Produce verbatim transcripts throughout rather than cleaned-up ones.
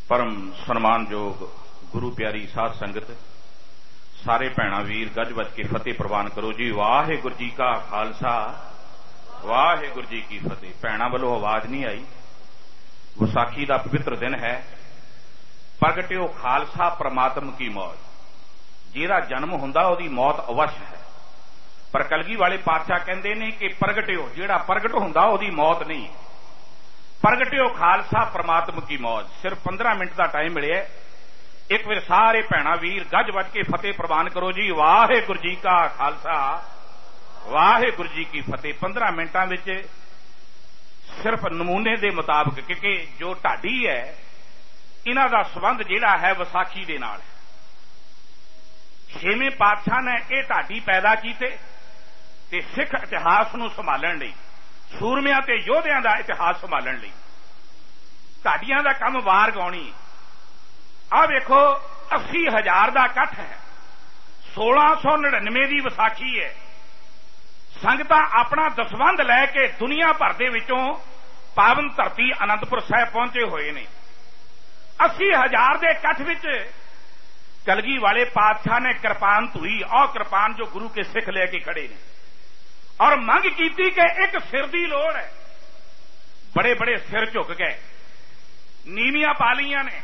परम सन्मानयोग गुरु प्यारी साध संगत, सारे भैणा वीर गज वज के फतेह प्रवान करो जी। वाहिगुरू जी का खालसा, वाहिगुरू जी की फतेह। भैणा वालों आवाज नहीं आई। विसाखी का पवित्र दिन है। प्रगटिओ खालसा परमात्म की मौत। जिहदा जन्म हुंदा उहदी मौत अवश्य है, पर कलगी वाले पातशाह कहंदे ने कि प्रगटिओ जिहड़ा प्रगट हुंदा उहदी मौत नहीं। प्रगटिओ खालसा परमात्म की मौत। सिर्फ पंद्रह मिनट का टाइम मिले। एक बार सारे भैणा वीर गज वज के फतेह प्रवान करो जी। वाहिगुरू जी का खालसा, वाहिगुरू जी की फतेह। पंद्रह मिनटां विच सिर्फ नमूने के मुताबिक, क्योंकि जो ढाडी है इन्हां दा संबंध जिहड़ा है विसाखी दे नाल है। छेवें पातशाह ने यह ढाडी पैदा कीते ते सिख इतिहास नूं संभालण लई, सूरमिਆਂ ते योधियां दा इतिहास संभालण लई ढाडियां दा काम वार गाउणी। आ वेखो अस्सी हजार का इकट्ठ है। सोलह सौ नड़िनवे की विसाखी है। संगतां अपना दसवंध लैके दुनिया भर दे विचों पावन धरती आनंदपुर साहिब पहुंचे हुए ने। अस्सी हजार के इकट्ठ विच कलगी वाले पातशाह ने कृपान धुई, और कृपान जो गुरु के सिख लेके खड़े ने, और मंग की कि एक सिर की लोड़ है। बड़े बड़े सिर झुक गए, नीवियां पा लिया ने,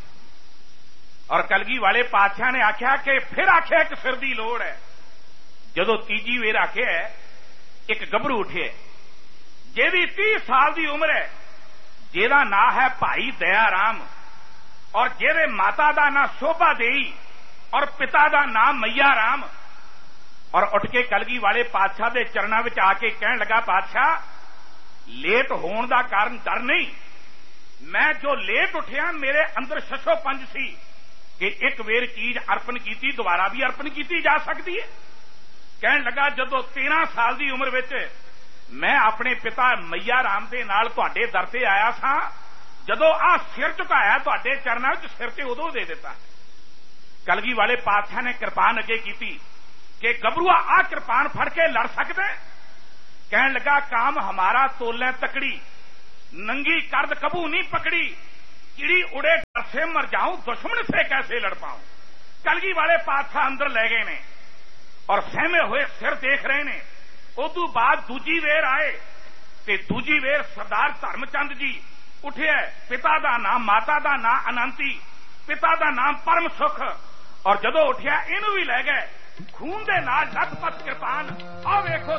और कलगी वाले पातशाह ने आख्या कि फिर आख्या एक सिर की लोड़ है। जदों तीजी वेर आख्या एक गभरू उठे जिहदी तीस साल की उम्र है, जिहदा नां है भाई दया राम, और जिहदे माता का नां शोभा देई और पिता का नाम मैया राम। और उठ के कलगी वाले पातशाह के चरणों में आके कहन लगा, पातशाह लेट होने का कारण डर नहीं, मैं जो लेट उठिया मेरे अंदर शशो पंज सी कि एक वेर चीज अर्पण की दोबारा भी अर्पण की जा सकती है। कहन लगा, जदों तेरह साल की उम्र विच मैं अपने पिता मैया राम के नाल तुहाडे दर ते आया सा, जदों आ सिर झुकाया तुहाडे चरणों में, सिर ते उदों दे दिता। कलगी वाले पातशाह ने कृपान अगे की कि गबरूआ आ कृपान फड़ के लड़ सकते। कहन लगा, काम हमारा तोले तकड़ी, नंगी कर्द कबू नहीं पकड़ी, चिड़ी उड़े डर से मर जाऊं, दुश्मन से कैसे लड़ पाऊं। कलगी वाले पातशाह अंदर ले गए ने और सहमे हुए सिर देख रहे ने। उदू बाद दूजी वेर आए ते दूजी वेर सरदार धर्मचंद जी उठे। पिता का नाम, माता का नाम अनंती, पिता का नाम परम सुख। और जदों उठिया इनू भी लै गए खून दे नाल लखपत कृपान। आ वेखो